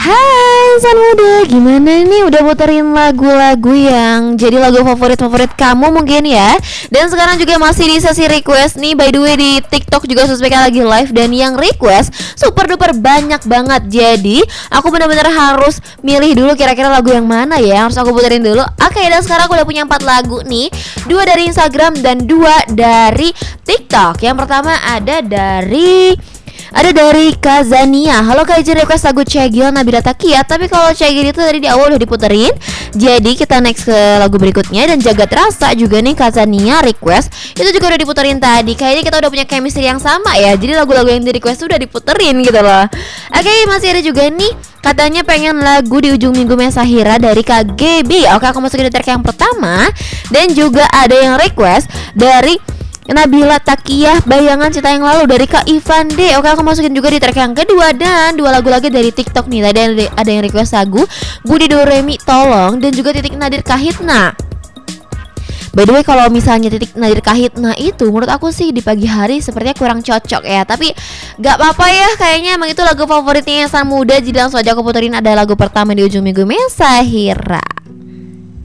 Hai San Muda, gimana nih? Udah puterin lagu-lagu yang jadi lagu favorit-favorit kamu mungkin ya. Dan sekarang juga masih di sesi request nih. By the way di TikTok juga Suspeka lagi live. Dan yang request super duper banyak banget. Jadi aku benar-benar harus milih dulu kira-kira lagu yang mana ya yang harus aku puterin dulu. Oke, dan sekarang aku udah punya 4 lagu nih. 2 dari Instagram dan 2 dari TikTok. Yang pertama ada dari Kazania. Halo Kak, izin request lagu Cegil Nabila Takia. Tapi kalau Cegil itu tadi di awal udah diputerin. Jadi kita next ke lagu berikutnya. Dan Jagat Rasa juga nih Kazania request. Itu juga udah diputerin tadi. Kayaknya kita udah punya chemistry yang sama ya. Jadi lagu-lagu yang di request udah diputerin gitu loh. Oke, masih ada juga nih. Katanya pengen lagu di ujung minggu Mesahira dari KGB. Oke, aku masukin di track yang pertama. Dan juga ada yang request dari Nabila Takiyah Bayangan Cinta Yang Lalu dari Kak Ivan D. Oke, aku masukin juga di track yang kedua. Dan 2 lagu lagi dari TikTok nih. Tadi ada yang request lagu Budi Doremi Tolong dan juga Titik Nadir Kahitna. By the way, kalau misalnya Titik Nadir Kahitna itu menurut aku sih di pagi hari sepertinya kurang cocok ya. Tapi gak apa-apa ya, kayaknya emang itu lagu favoritnya San Muda. Jadi langsung aja aku puterin, ada lagu pertama di ujung minggu Mesahira.